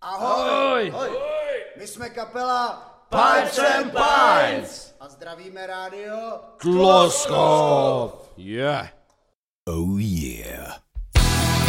Ahoj! Ahoj! My jsme kapela Pipes and Pints! a zdravíme rádio Kloskov! Yeah. Oh yeah.